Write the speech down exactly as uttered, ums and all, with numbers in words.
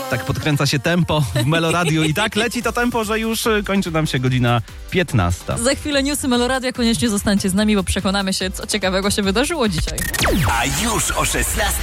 Tak podkręca się tempo w Meloradiu i tak leci to tempo, że już kończy nam się godzina piętnasta. Za chwilę newsy Meloradia, koniecznie zostańcie z nami, bo przekonamy się, co ciekawego się wydarzyło dzisiaj. A już o szesnastej